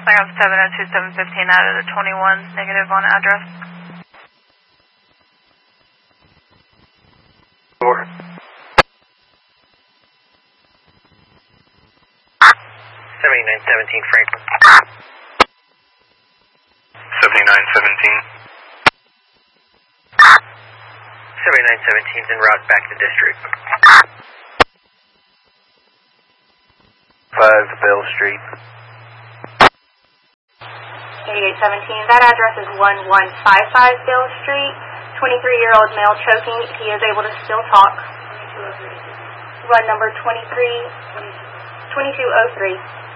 I got 702-715 out of the 21 negative on address. 4. 7917 Franklin. 7917. 7917's en route back to district. 5 Bell Street. 8817, that address is 1155 Bill Street. 23-year-old male choking. He is able to still talk. Run number 2203.